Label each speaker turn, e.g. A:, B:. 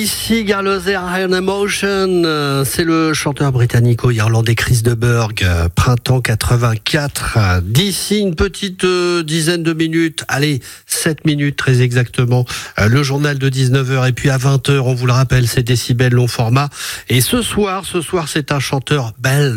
A: DC Garloser and Emotion, c'est le chanteur britannico-irlandais Chris de Burgh, printemps 84. D'ici une petite dizaine de minutes, allez, 7 minutes très exactement, le journal de 19h et puis à 20h, on vous le rappelle, c'est Décibel long format. Et ce soir, c'est un chanteur belge.